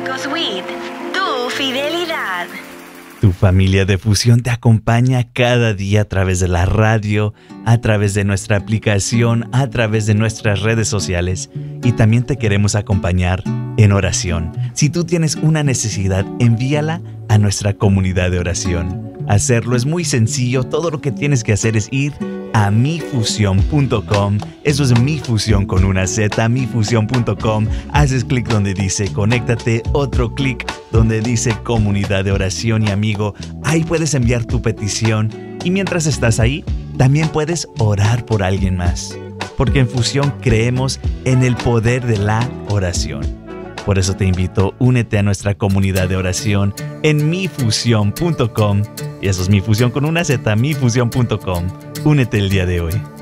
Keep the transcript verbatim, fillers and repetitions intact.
Marcos Witt, tu fidelidad. Tu familia de Fusión te acompaña cada día a través de la radio, a través de nuestra aplicación, a través de nuestras redes sociales y también te queremos acompañar en oración. Si tú tienes una necesidad, envíala a nuestra comunidad de oración. Hacerlo es muy sencillo, todo lo que tienes que hacer es ir a mi fusión punto com. Eso es Mi Fusión con una Z, mi fusión punto com. Haces clic donde dice conéctate, otro clic donde dice comunidad de oración y amigo. Ahí puedes enviar tu petición y mientras estás ahí, también puedes orar por alguien más. Porque en Fusión creemos en el poder de la oración. Por eso te invito, únete a nuestra comunidad de oración en mi fusión punto com. Y eso es Mi Fusión con una Z, mi fusión punto com. Únete el día de hoy.